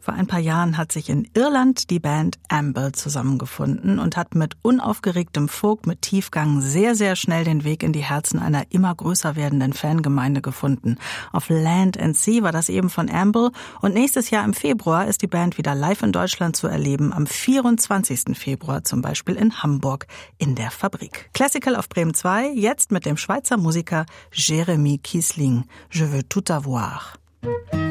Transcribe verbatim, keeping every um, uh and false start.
Vor ein paar Jahren hat sich in Irland die Band Amble zusammengefunden und hat mit unaufgeregtem Folk mit Tiefgang sehr, sehr schnell den Weg in die Herzen einer immer größer werdenden Fangemeinde gefunden. Auf Land and Sea war das eben von Amble und nächstes Jahr im Februar ist die Band wieder live in Deutschland zu erleben, am vierundzwanzigsten Februar zum Beispiel in Hamburg in der Fabrik. Classical auf Bremen zwei, jetzt mit dem Schweizer Musiker Jérémy Kiesling. Je veux tout avoir.